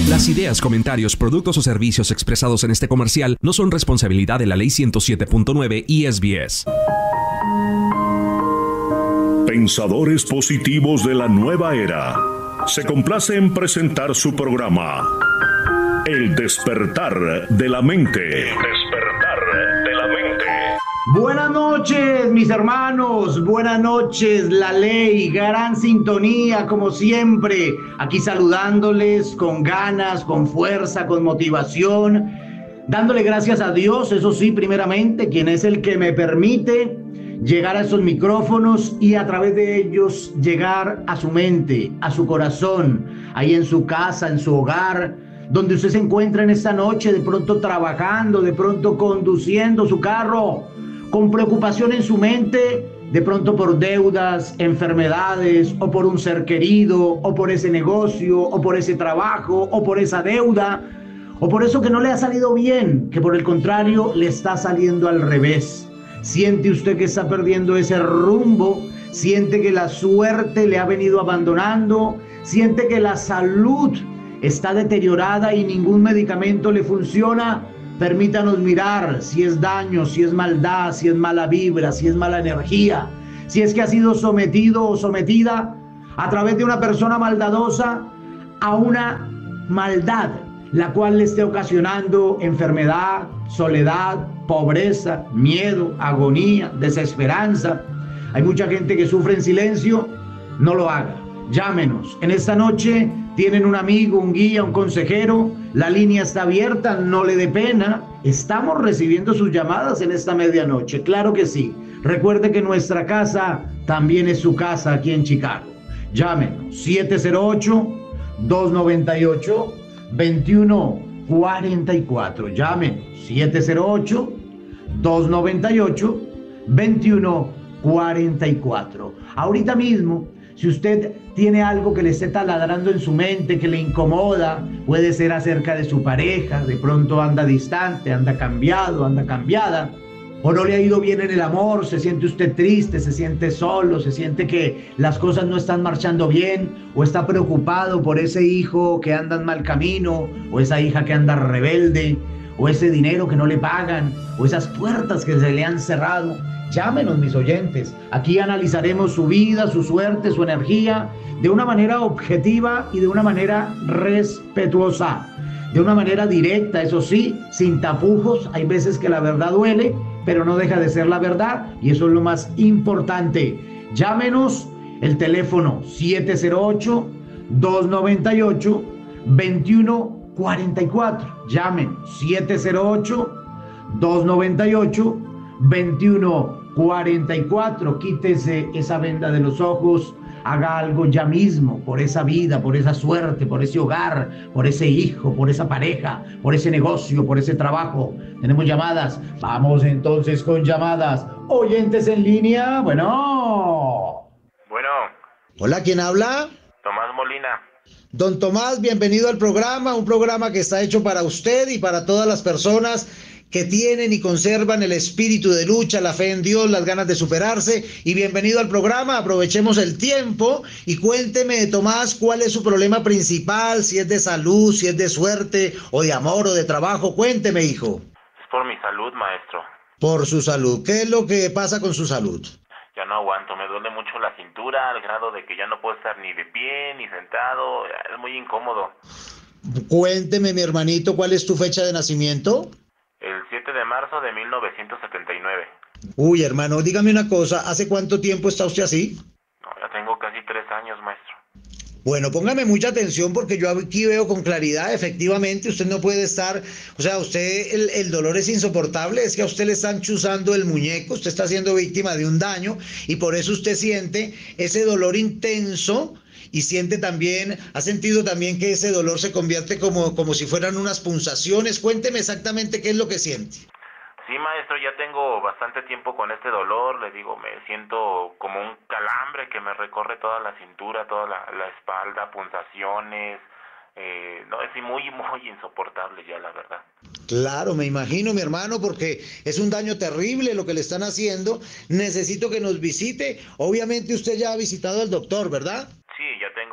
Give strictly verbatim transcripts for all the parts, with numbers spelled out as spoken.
Las ideas, comentarios, productos o servicios expresados en este comercial no son responsabilidad de la Ley ciento siete punto nueve I S B S. Pensadores positivos de la nueva era. Se complace en presentar su programa El despertar de la mente. El despertar de la mente. Buenas noches, mis hermanos. Buenas noches, La Ley. Gran sintonía, como siempre. Aquí saludándoles con ganas, con fuerza, con motivación. Dándole gracias a Dios, eso sí, primeramente, quien es el que me permite llegar a esos micrófonos y a través de ellos llegar a su mente, a su corazón, ahí en su casa, en su hogar, donde usted se encuentra en esta noche, de pronto trabajando, de pronto conduciendo su carro, con preocupación en su mente, de pronto por deudas, enfermedades, o por un ser querido, o por ese negocio, o por ese trabajo, o por esa deuda, o por eso que no le ha salido bien, que por el contrario le está saliendo al revés. Siente usted que está perdiendo ese rumbo, siente que la suerte le ha venido abandonando, siente que la salud está deteriorada y ningún medicamento le funciona. Permítanos mirar si es daño, si es maldad, si es mala vibra, si es mala energía, si es que ha sido sometido o sometida a través de una persona maldadosa a una maldad, la cual le esté ocasionando enfermedad, soledad, pobreza, miedo, agonía, desesperanza. Hay mucha gente que sufre en silencio. No lo haga. Llámenos. En esta noche tienen un amigo, un guía, un consejero. La línea está abierta, no le dé pena. Estamos recibiendo sus llamadas en esta medianoche. Claro que sí. Recuerde que nuestra casa también es su casa aquí en Chicago. Llámenos. siete cero ocho, dos nueve ocho, dos uno cuatro cuatro. Llámenos. siete cero ocho, dos nueve ocho, dos uno cuatro cuatro. Ahorita mismo, si usted tiene algo que le esté taladrando en su mente, que le incomoda, puede ser acerca de su pareja, de pronto anda distante, anda cambiado, anda cambiada, o no le ha ido bien en el amor, se siente usted triste, se siente solo, se siente que las cosas no están marchando bien, o está preocupado por ese hijo que anda en mal camino, o esa hija que anda rebelde, o ese dinero que no le pagan, o esas puertas que se le han cerrado. Llámenos, mis oyentes. Aquí analizaremos su vida, su suerte, su energía, de una manera objetiva y de una manera respetuosa, de una manera directa, eso sí, sin tapujos. Hay veces que la verdad duele, pero no deja de ser la verdad, y eso es lo más importante. Llámenos, el teléfono siete cero ocho, dos nueve ocho, dos uno cuatro cuatro. Llamen siete cero ocho, dos nueve ocho, dos uno cuatro cuatro. Quítese esa venda de los ojos, haga algo ya mismo por esa vida, por esa suerte, por ese hogar, por ese hijo, por esa pareja, por ese negocio, por ese trabajo. Tenemos llamadas. Vamos entonces con llamadas. Oyentes en línea. Bueno. Bueno. Hola, ¿quién habla? Tomás Molina. Don Tomás, bienvenido al programa, un programa que está hecho para usted y para todas las personas que tienen y conservan el espíritu de lucha, la fe en Dios, las ganas de superarse. Y bienvenido al programa. Aprovechemos el tiempo y cuénteme, Tomás, cuál es su problema principal, si es de salud, si es de suerte o de amor o de trabajo. Cuénteme, hijo. Es por mi salud, maestro. Por su salud. ¿Qué es lo que pasa con su salud? Ya no aguanto, me duele mucho la cintura al grado de que ya no puedo estar ni de pie ni sentado, es muy incómodo. Cuénteme, mi hermanito, ¿cuál es tu fecha de nacimiento? El siete de marzo de mil novecientos setenta y nueve. Uy, hermano, dígame una cosa, ¿hace cuánto tiempo está usted así? No, ya tengo casi tres años, maestro. Bueno, póngame mucha atención porque yo aquí veo con claridad, efectivamente, usted no puede estar, o sea, usted, el, el dolor es insoportable, es que a usted le están chuzando el muñeco, usted está siendo víctima de un daño y por eso usted siente ese dolor intenso y siente también, ha sentido también que ese dolor se convierte como, como si fueran unas punzaciones. Cuénteme exactamente qué es lo que siente. Sí, maestro, ya tengo bastante tiempo con este dolor, le digo, me siento como un calambre que me recorre toda la cintura, toda la, la espalda, punzaciones, eh, no, es muy, muy insoportable ya, la verdad. Claro, me imagino, mi hermano, porque es un daño terrible lo que le están haciendo. Necesito que nos visite. Obviamente usted ya ha visitado al doctor, ¿verdad? Sí, ya tengo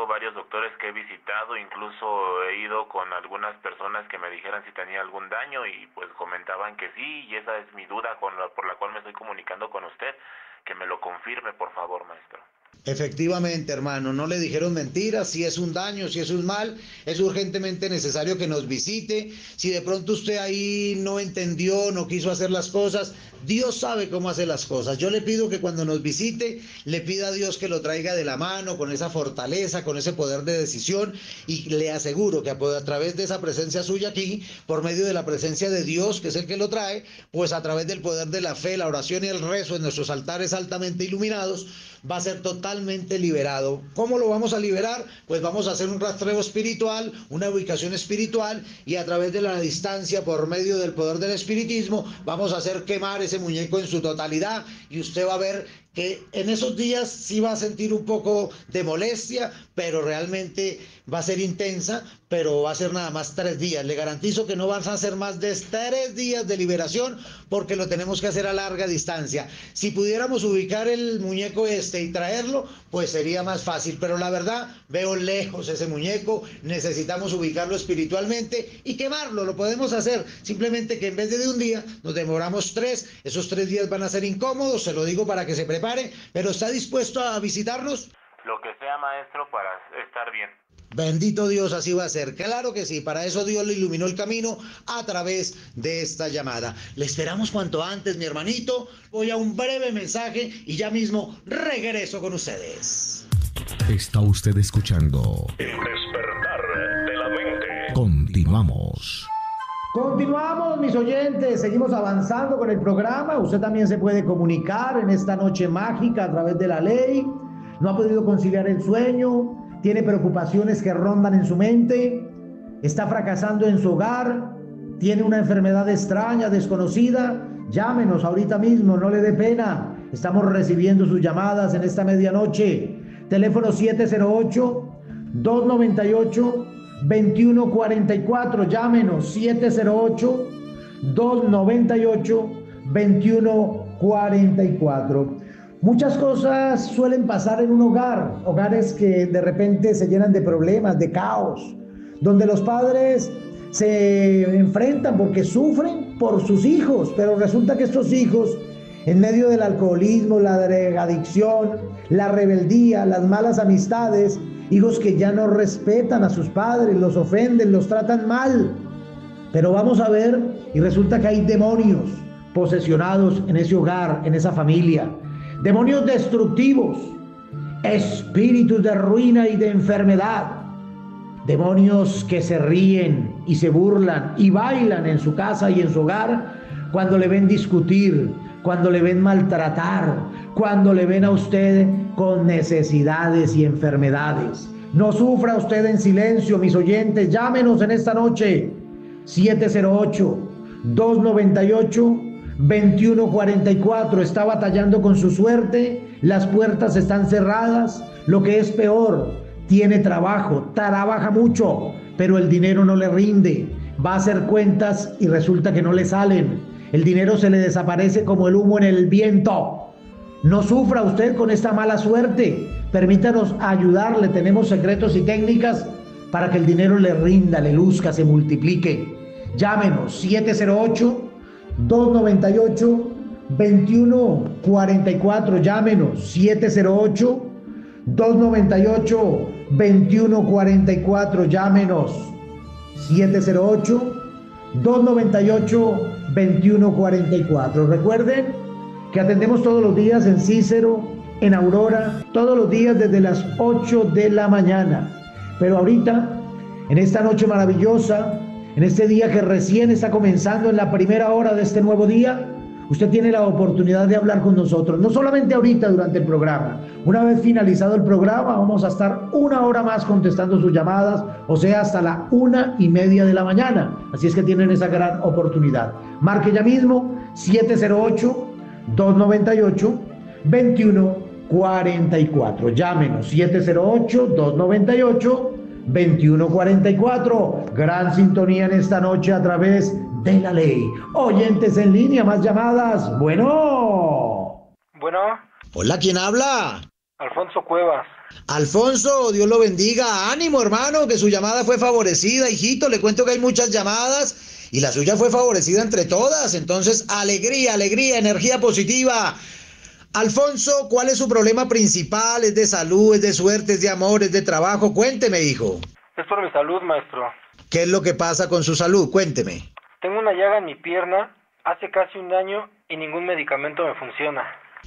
tengo varios doctores que he visitado, incluso he ido con algunas personas que me dijeran si tenía algún daño y pues comentaban que sí, y esa es mi duda con la, por la cual me estoy comunicando con usted, que me lo confirme, por favor, maestro. Efectivamente, hermano, no le dijeron mentiras. Si es un daño, si es un mal, es urgentemente necesario que nos visite. Si de pronto usted ahí no entendió, no quiso hacer las cosas, Dios sabe cómo hacer las cosas. Yo le pido que cuando nos visite, le pida a Dios que lo traiga de la mano, con esa fortaleza, con ese poder de decisión, y le aseguro que a través de esa presencia suya aquí, por medio de la presencia de Dios, que es el que lo trae, pues a través del poder de la fe, la oración y el rezo en nuestros altares altamente iluminados, va a ser totalmente liberado. ¿Cómo lo vamos a liberar? Pues vamos a hacer un rastreo espiritual, una ubicación espiritual, y a través de la distancia, por medio del poder del espiritismo, vamos a hacer quemar ese muñeco en su totalidad, y usted va a ver que en esos días sí va a sentir un poco de molestia, pero realmente va a ser intensa, pero va a ser nada más tres días. Le garantizo que no van a ser más de tres días de liberación, porque lo tenemos que hacer a larga distancia. Si pudiéramos ubicar el muñeco este y traerlo, pues sería más fácil, pero la verdad, veo lejos ese muñeco, necesitamos ubicarlo espiritualmente y quemarlo. Lo podemos hacer, simplemente que en vez de de un día, nos demoramos tres. Esos tres días van a ser incómodos, se lo digo para que se prepare, pero ¿está dispuesto a visitarnos? Lo que sea, maestro, para estar bien. Bendito Dios, así va a ser. Claro que sí, para eso Dios le iluminó el camino a través de esta llamada. Le esperamos cuanto antes, mi hermanito. Voy a un breve mensaje y ya mismo regreso con ustedes. Está usted escuchando El despertar de la mente. Continuamos. Continuamos, mis oyentes, seguimos avanzando con el programa. Usted también se puede comunicar en esta noche mágica a través de la ley. No ha podido conciliar el sueño, tiene preocupaciones que rondan en su mente, está fracasando en su hogar, tiene una enfermedad extraña, desconocida. Llámenos ahorita mismo, no le dé pena. Estamos recibiendo sus llamadas en esta medianoche. Teléfono siete cero ocho, dos nueve ocho, dos uno cuatro cuatro. Llámenos siete cero ocho, dos nueve ocho, dos uno cuatro cuatro. Muchas cosas suelen pasar en un hogar, hogares que de repente se llenan de problemas, de caos, donde los padres se enfrentan porque sufren por sus hijos, pero resulta que estos hijos, en medio del alcoholismo, la drogadicción, la rebeldía, las malas amistades, hijos que ya no respetan a sus padres, los ofenden, los tratan mal. Pero vamos a ver, y resulta que hay demonios posesionados en ese hogar, en esa familia. Demonios destructivos, espíritus de ruina y de enfermedad, demonios que se ríen y se burlan y bailan en su casa y en su hogar cuando le ven discutir, cuando le ven maltratar, cuando le ven a usted con necesidades y enfermedades. No sufra usted en silencio, mis oyentes. Llámenos en esta noche siete cero ocho, dos nueve ocho, dos uno cuatro cuatro. Está batallando con su suerte, las puertas están cerradas, lo que es peor, tiene trabajo, trabaja mucho, pero el dinero no le rinde, va a hacer cuentas y resulta que no le salen, el dinero se le desaparece como el humo en el viento. No sufra usted con esta mala suerte, permítanos ayudarle, tenemos secretos y técnicas para que el dinero le rinda, le luzca, se multiplique. Llámenos siete cero ocho, dos nueve ocho, dos uno cuatro cuatro. Llámenos siete cero ocho, dos nueve ocho, dos uno cuatro cuatro. Llámenos siete cero ocho, dos nueve ocho, dos uno cuatro cuatro. Recuerden que atendemos todos los días en Cícero, en Aurora, todos los días desde las ocho de la mañana. Pero ahorita, en esta noche maravillosa, en este día que recién está comenzando, en la primera hora de este nuevo día, usted tiene la oportunidad de hablar con nosotros, no solamente ahorita durante el programa. Una vez finalizado el programa, vamos a estar una hora más contestando sus llamadas, o sea, hasta la una y media de la mañana. Así es que tienen esa gran oportunidad. Marque ya mismo siete cero ocho, dos nueve ocho, dos uno cuatro cuatro. Llámenos siete cero ocho, dos nueve ocho, dos uno cuatro cuatro. Gran sintonía en esta noche a través de la ley. Oyentes en línea, más llamadas. Bueno. Bueno. Hola, ¿quién habla? Alfonso Cuevas. Alfonso, Dios lo bendiga. Ánimo, hermano, que su llamada fue favorecida, hijito. Le cuento que hay muchas llamadas y la suya fue favorecida entre todas. Entonces, alegría, alegría, energía positiva. Alfonso, ¿cuál es su problema principal? ¿Es de salud, es de suerte, es de amor, es de trabajo? Cuénteme, hijo. Es por mi salud, maestro. ¿Qué es lo que pasa con su salud? Cuénteme. Tengo una llaga en mi pierna hace casi un año y ningún medicamento me funciona.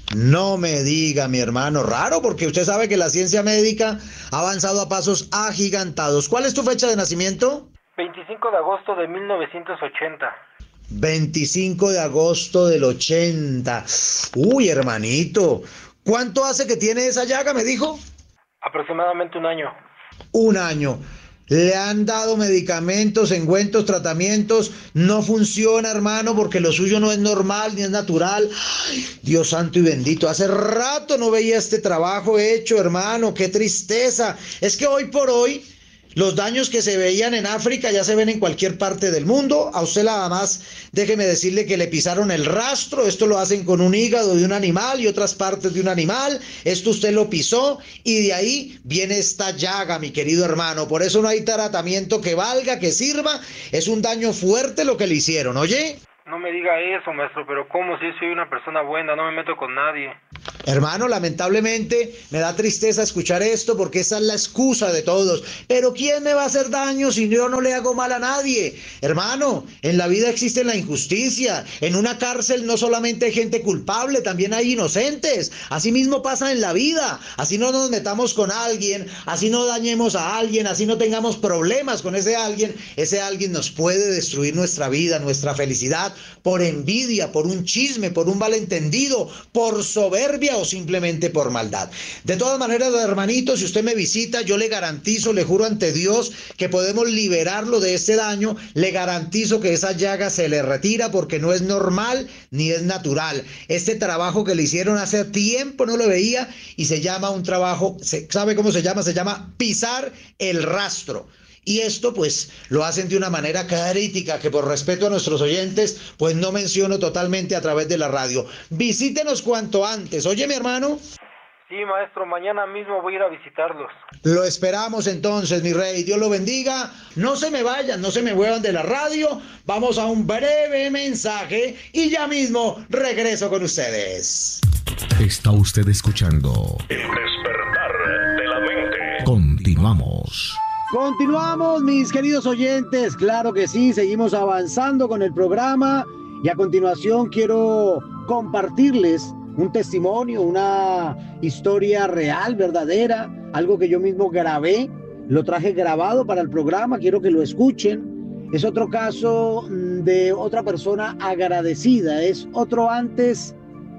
No me diga, mi hermano, raro, porque usted sabe que la ciencia médica ha avanzado a pasos agigantados. ¿Cuál es tu fecha de nacimiento? veinticinco de agosto de mil novecientos ochenta. veinticinco de agosto del ochenta. Uy, hermanito, ¿cuánto hace que tiene esa llaga, me dijo? Aproximadamente un año. Un año. Le han dado medicamentos, ungüentos, tratamientos. No funciona, hermano, porque lo suyo no es normal ni es natural. Ay, Dios santo y bendito. Hace rato no veía este trabajo hecho, hermano. Qué tristeza. Es que hoy por hoy los daños que se veían en África ya se ven en cualquier parte del mundo. A usted nada más, déjeme decirle que le pisaron el rastro. Esto lo hacen con un hígado de un animal y otras partes de un animal. Esto usted lo pisó y de ahí viene esta llaga, mi querido hermano. Por eso no hay tratamiento que valga, que sirva. Es un daño fuerte lo que le hicieron, ¿oye? No me diga eso, maestro, pero ¿cómo si soy una persona buena? No me meto con nadie. Hermano, lamentablemente me da tristeza escuchar esto porque esa es la excusa de todos. Pero ¿quién me va a hacer daño si yo no le hago mal a nadie? Hermano, en la vida existe la injusticia. En una cárcel no solamente hay gente culpable, también hay inocentes. Así mismo pasa en la vida. Así no nos metamos con alguien, así no dañemos a alguien, así no tengamos problemas con ese alguien. Ese alguien nos puede destruir nuestra vida, nuestra felicidad, por envidia, por un chisme, por un malentendido, por soberbia o simplemente por maldad. De todas maneras, hermanito, si usted me visita, yo le garantizo, le juro ante Dios que podemos liberarlo de este daño. Le garantizo que esa llaga se le retira porque no es normal ni es natural. Este trabajo que le hicieron hace tiempo no lo veía y se llama un trabajo, ¿sabe cómo se llama? Se llama pisar el rastro. Y esto pues lo hacen de una manera crítica que por respeto a nuestros oyentes pues no menciono totalmente a través de la radio. Visítenos cuanto antes, ¿oye mi hermano? Sí, maestro, mañana mismo voy a ir a visitarlos. Lo esperamos entonces, mi rey, Dios lo bendiga. No se me vayan, no se me muevan de la radio. Vamos a un breve mensaje y ya mismo regreso con ustedes. Está usted escuchando El despertar de la mente. Continuamos. Continuamos, mis queridos oyentes, claro que sí, seguimos avanzando con el programa y a continuación quiero compartirles un testimonio, una historia real, verdadera, algo que yo mismo grabé, lo traje grabado para el programa, quiero que lo escuchen. Es otro caso de otra persona agradecida, es otro antes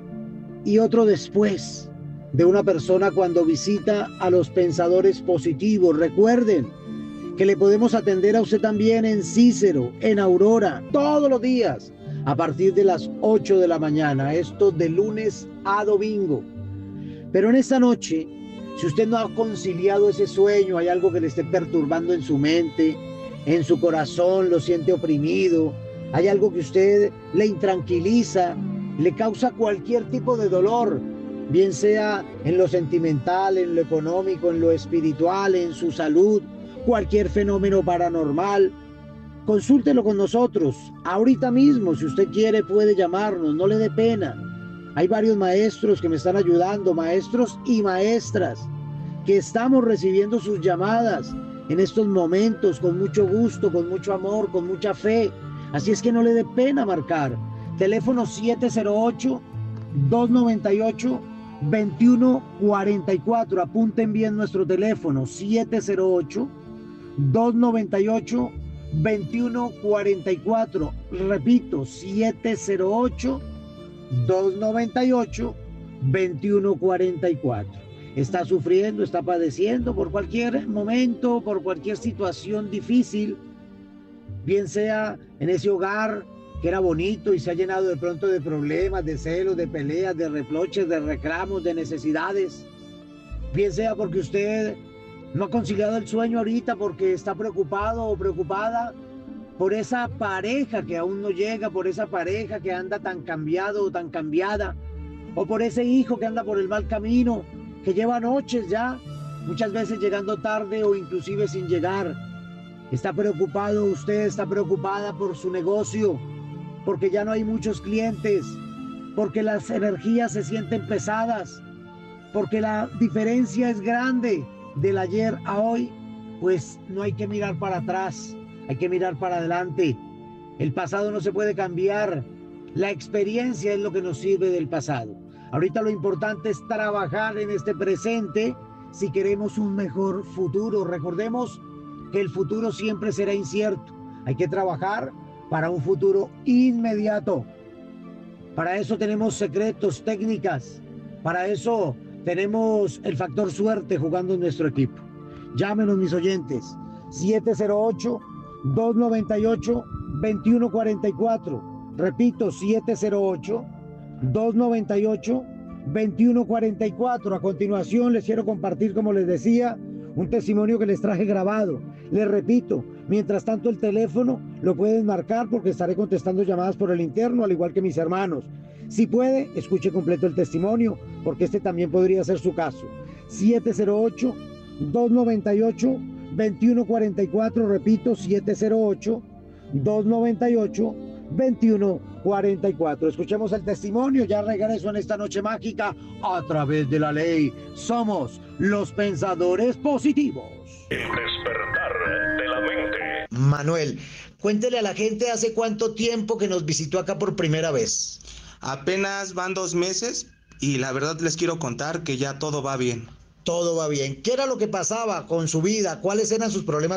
y otro después de una persona cuando visita a los pensadores positivos. Recuerden que le podemos atender a usted también en Cícero, en Aurora, todos los días, a partir de las ocho de la mañana, esto de lunes a domingo. Pero en esta noche, si usted no ha conciliado ese sueño, hay algo que le esté perturbando en su mente, en su corazón, lo siente oprimido, hay algo que usted le intranquiliza, le causa cualquier tipo de dolor, bien sea en lo sentimental, en lo económico, en lo espiritual, en su salud, cualquier fenómeno paranormal, consúltelo con nosotros. Ahorita mismo, si usted quiere, puede llamarnos, no le dé pena. Hay varios maestros que me están ayudando, maestros y maestras, que estamos recibiendo sus llamadas en estos momentos con mucho gusto, con mucho amor, con mucha fe. Así es que no le dé pena marcar. Teléfono siete cero ocho, dos nueve ocho, dos uno cuatro cuatro. Apunten bien nuestro teléfono, siete cero ocho, dos nueve ocho, dos uno cuatro cuatro. Repito, siete cero ocho, dos nueve ocho, dos uno cuatro cuatro. Está sufriendo, está padeciendo por cualquier momento, por cualquier situación difícil, bien sea en ese hogar que era bonito y se ha llenado de pronto de problemas, de celos, de peleas, de reproches, de reclamos, de necesidades, bien sea porque usted no ha conciliado el sueño ahorita porque está preocupado o preocupada por esa pareja que aún no llega, por esa pareja que anda tan cambiado o tan cambiada, o por ese hijo que anda por el mal camino, que lleva noches ya, muchas veces llegando tarde o inclusive sin llegar. Está preocupado usted, está preocupada por su negocio, porque ya no hay muchos clientes, porque las energías se sienten pesadas, porque la diferencia es grande del ayer a hoy. Pues no hay que mirar para atrás, hay que mirar para adelante. El pasado no se puede cambiar, la experiencia es lo que nos sirve del pasado. Ahorita lo importante es trabajar en este presente si queremos un mejor futuro. Recordemos que el futuro siempre será incierto. Hay que trabajar para un futuro inmediato. Para eso tenemos secretos, técnicas. Para eso tenemos el factor suerte jugando en nuestro equipo. Llámenos, mis oyentes, siete cero ocho, dos nueve ocho, dos uno cuatro cuatro. Repito, siete cero ocho, dos nueve ocho, dos uno cuatro cuatro. A continuación les quiero compartir, como les decía, un testimonio que les traje grabado. Les repito, mientras tanto el teléfono lo pueden marcar porque estaré contestando llamadas por el interno, al igual que mis hermanos. Si puede, escuche completo el testimonio, porque este también podría ser su caso. siete cero ocho, dos nueve ocho, dos uno cuatro cuatro. Repito, siete cero ocho, dos nueve ocho, dos uno cuatro cuatro. Escuchemos el testimonio. Ya regreso en esta noche mágica a través de la ley. Somos los pensadores positivos. El despertar de la mente. Manuel, cuéntele a la gente hace cuánto tiempo que nos visitó acá por primera vez. Apenas van dos meses y la verdad les quiero contar que ya todo va bien. Todo va bien. ¿Qué era lo que pasaba con su vida? ¿Cuáles eran sus problemas